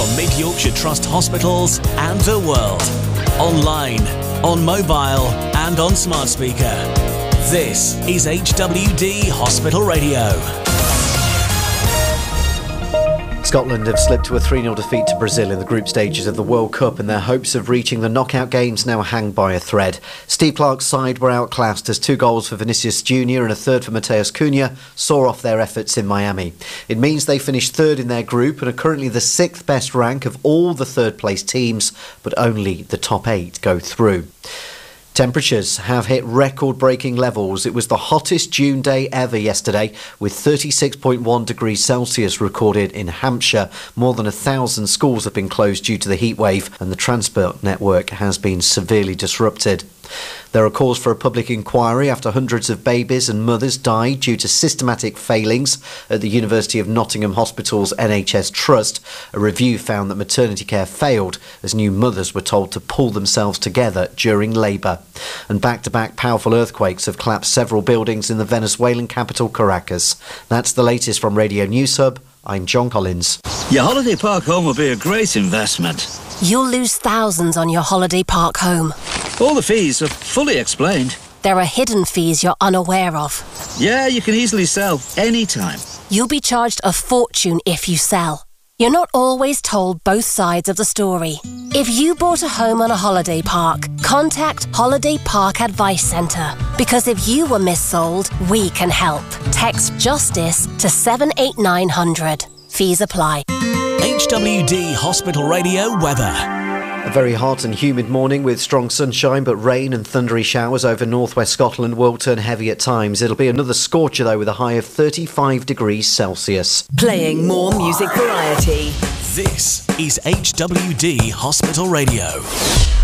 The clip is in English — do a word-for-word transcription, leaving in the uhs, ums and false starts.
from Mid Yorkshire Trust hospitals and the world. Online, on mobile and on smart speaker. This is H W D Hospital Radio. Scotland have slipped to a three nil defeat to Brazil in the group stages of the World Cup, and their hopes of reaching the knockout games now hang by a thread. Steve Clarke's side were outclassed as two goals for Vinicius Junior and a third for Mateus Cunha saw off their efforts in Miami. It means they finished third in their group and are currently the sixth best rank of all the third place teams, but only the top eight go through. Temperatures have hit record-breaking levels. It was the hottest June day ever yesterday, with thirty-six point one degrees Celsius recorded in Hampshire. More than a thousand schools have been closed due to the heatwave, and the transport network has been severely disrupted. There are calls for a public inquiry after hundreds of babies and mothers died due to systematic failings at the University of Nottingham Hospital's N H S Trust. A review found that maternity care failed as new mothers were told to pull themselves together during labour. And back-to-back powerful earthquakes have collapsed several buildings in the Venezuelan capital, Caracas. That's the latest from Radio News Hub. I'm John Collins. Your holiday park home will be a great investment. You'll lose thousands on your holiday park home. All the fees are fully explained. There are hidden fees you're unaware of. Yeah, you can easily sell anytime. You'll be charged a fortune if you sell. You're not always told both sides of the story. If you bought a home on a holiday park, contact Holiday Park Advice Centre. Because if you were missold, we can help. Text JUSTICE to seven eight nine hundred. Fees apply. H W D Hospital Radio weather. A very hot and humid morning with strong sunshine, but rain and thundery showers over northwest Scotland will turn heavy at times. It'll be another scorcher though, with a high of thirty-five degrees Celsius. Playing more music variety. This is H W D Hospital Radio.